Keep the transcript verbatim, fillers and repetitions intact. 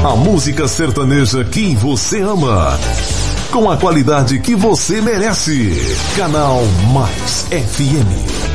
A música sertaneja que você ama, com a qualidade que você merece. Canal Mais F M.